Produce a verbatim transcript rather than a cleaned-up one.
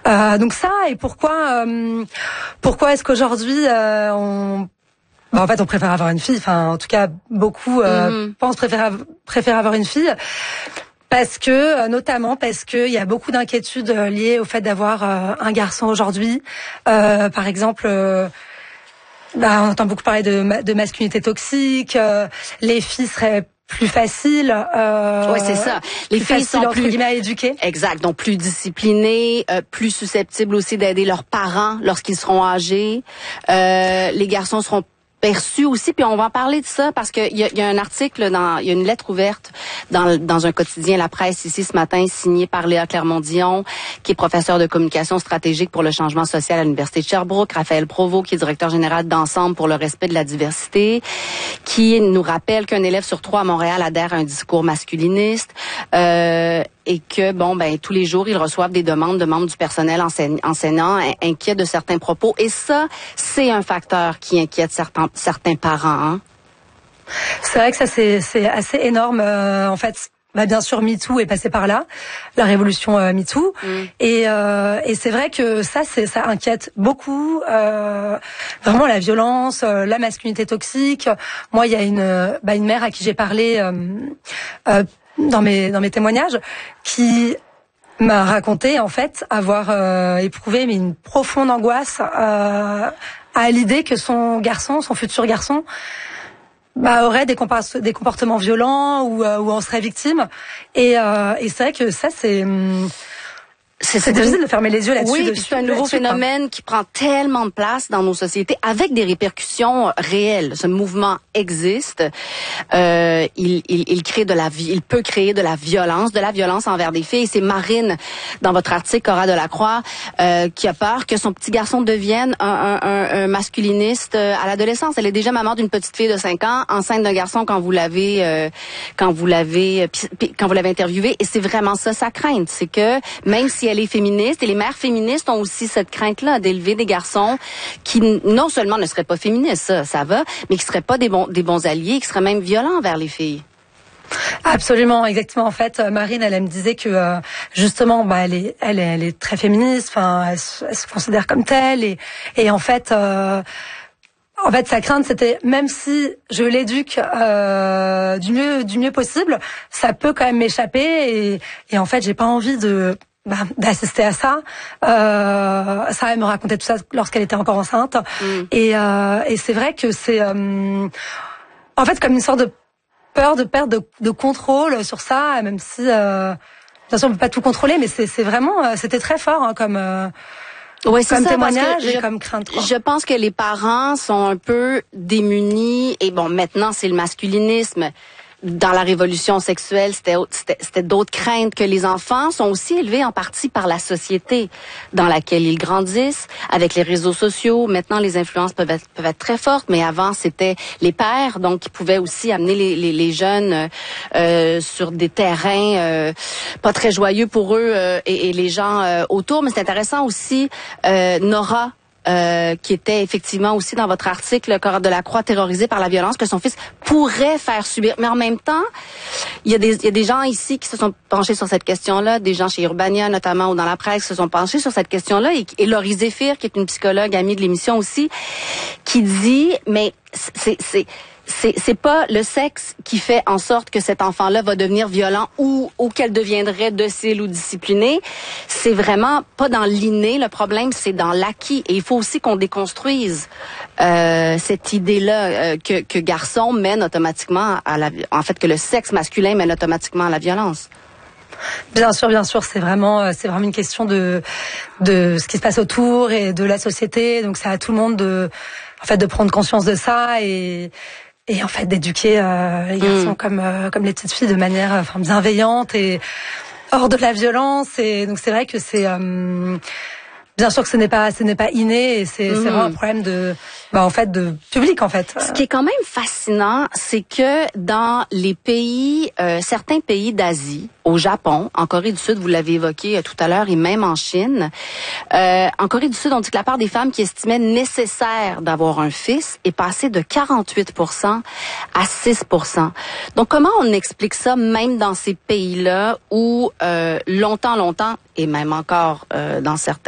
Euh, donc ça, et pourquoi, euh, pourquoi est-ce qu'aujourd'hui euh, on Bah en fait, on préfère avoir une fille. Enfin, en tout cas, beaucoup euh, mm-hmm. pensent préférer préférer avoir une fille parce que, euh, notamment parce que il y a beaucoup d'inquiétudes euh, liées au fait d'avoir euh, un garçon aujourd'hui. Euh, par exemple, euh, bah, on entend beaucoup parler de, de masculinité toxique. Euh, les filles seraient plus faciles. Euh, oui, c'est ça. Les filles sont entre plus guillemets à éduquer. Exact. Donc plus disciplinées, euh, plus susceptibles aussi d'aider leurs parents lorsqu'ils seront âgés. Euh, les garçons seront perçu aussi, puis on va en parler de ça parce que il y a, y a un article dans, il y a une lettre ouverte dans dans un quotidien La Presse ici ce matin signée par Léa Clermont-Dion, qui est professeure de communication stratégique pour le changement social à l'université de Sherbrooke, Raphaël Provost, qui est directeur général d'Ensemble pour le respect de la diversité, qui nous rappelle qu'un élève sur trois à Montréal adhère à un discours masculiniste. Euh, et que, bon, ben tous les jours, ils reçoivent des demandes de membres du personnel enseigne, enseignant inquiets de certains propos. Et ça, c'est un facteur qui inquiète certains, certains parents. Hein? C'est vrai que ça, c'est, c'est assez énorme. Euh, en fait, bah, bien sûr, MeToo est passé par là, la révolution euh, MeToo. Mm. Et, euh, et c'est vrai que ça, c'est, ça inquiète beaucoup. Euh, vraiment la violence, euh, la masculinité toxique. Moi, il y a une, bah, une mère à qui j'ai parlé... Euh, euh, dans mes dans mes témoignages, qui m'a raconté en fait avoir euh, éprouvé mais une profonde angoisse euh, à l'idée que son garçon, son futur garçon, bah aurait des, compar- des comportements violents ou euh, ou en serait victime. Et euh, et c'est vrai que ça c'est hum, C'est, c'est difficile de fermer les yeux là-dessus. Oui, puis c'est un nouveau phénomène quoi. Qui prend tellement de place dans nos sociétés avec des répercussions réelles. Ce mouvement existe. Euh, il, il, il crée de la, il peut créer de la violence, de la violence envers des filles. C'est Marine, dans votre article, Cora Delacroix, euh, qui a peur que son petit garçon devienne un, un, un, un masculiniste à l'adolescence. Elle est déjà maman d'une petite fille de cinq ans, enceinte d'un garçon quand vous l'avez, euh, quand vous l'avez, quand vous l'avez interviewé. Et c'est vraiment ça sa crainte, c'est que même si elle est féministe, et les mères féministes ont aussi cette crainte-là d'élever des garçons qui non seulement ne seraient pas féministes, ça, ça va, mais qui seraient pas des bons, des bons alliés, qui seraient même violents envers les filles. Absolument, exactement. En fait, Marine, elle, elle me disait que euh, justement, bah, elle est, elle est, elle est très féministe. Enfin, elle, elle se considère comme telle, et, et en fait. Euh, En fait, sa crainte, c'était même si je l'éduque euh, du mieux, du mieux possible, ça peut quand même m'échapper. Et, et en fait, j'ai pas envie de bah, d'assister à ça. Euh, ça, elle me racontait tout ça lorsqu'elle était encore enceinte. Mm. Et, euh, et c'est vrai que c'est, euh, en fait, comme une sorte de peur de perdre de, de contrôle sur ça, même si, euh, bien sûr, on peut pas tout contrôler, mais c'est, c'est vraiment, c'était très fort hein, comme. Euh, Oui, c'est comme ça, témoignage je, et comme crainte. Quoi. Je pense que les parents sont un peu démunis. Et bon, maintenant, c'est le masculinisme. Dans la révolution sexuelle, c'était, c'était, c'était d'autres craintes que les enfants sont aussi élevés en partie par la société dans laquelle ils grandissent, avec les réseaux sociaux. Maintenant, les influences peuvent être, peuvent être très fortes, mais avant, c'était les pères, donc qui pouvaient aussi amener les, les, les jeunes euh, sur des terrains euh, pas très joyeux pour eux euh, et, et les gens euh, autour. Mais c'est intéressant aussi, euh, Nora, Euh, qui était effectivement aussi dans votre article, Cora Delacroix, terrorisée par la violence que son fils pourrait faire subir. Mais en même temps, il y a des, il y a des gens ici qui se sont penchés sur cette question-là, des gens chez Urbania notamment ou dans la presse qui se sont penchés sur cette question-là, et, et Laurie Zéphir, qui est une psychologue amie de l'émission aussi, qui dit, mais c'est, c'est, c'est, c'est pas le sexe qui fait en sorte que cet enfant-là va devenir violent ou, ou qu'elle deviendrait docile ou disciplinée. C'est vraiment pas dans l'inné le problème, c'est dans l'acquis. Et il faut aussi qu'on déconstruise euh, cette idée-là euh, que, que garçon mène automatiquement à la, en fait que le sexe masculin mène automatiquement à la violence. Bien sûr, bien sûr, c'est vraiment, c'est vraiment une question de de ce qui se passe autour et de la société. Donc c'est à tout le monde de, en fait, de prendre conscience de ça et et en fait d'éduquer euh, les garçons mmh. comme euh, comme les petites filles de manière, enfin, bienveillante et hors de la violence. Et donc c'est vrai que c'est euh, bien sûr que ce n'est pas ce n'est pas inné et c'est, mmh. c'est vraiment un problème de bah en fait de public en fait. Ce qui est quand même fascinant, c'est que dans les pays, euh, certains pays d'Asie, au Japon, en Corée du Sud, vous l'avez évoqué euh, tout à l'heure, et même en Chine, euh, en Corée du Sud, on dit que la part des femmes qui estimaient nécessaire d'avoir un fils est passée de quarante-huit pour cent à six pour cent. Donc comment on explique ça même dans ces pays-là où euh, longtemps, longtemps, et même encore euh, dans certains